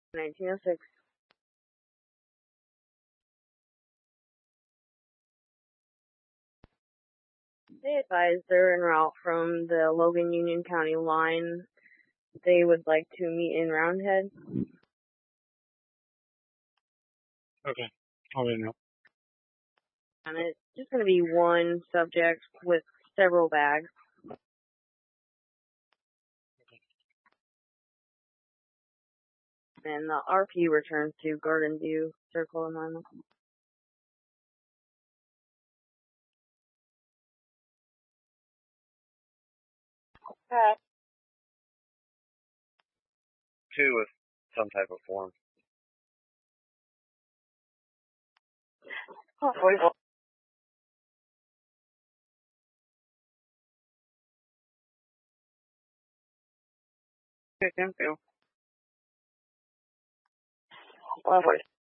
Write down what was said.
1906. They advised they're en route from the Logan Union County line. They would like to meet in Roundhead. Okay. I'll let you know. And it's just going to be one subject with several bags. And the RP returns to Garden View Circle of Mine. Pat. 2 with some type of form. Oh, 44. Thank you. 140.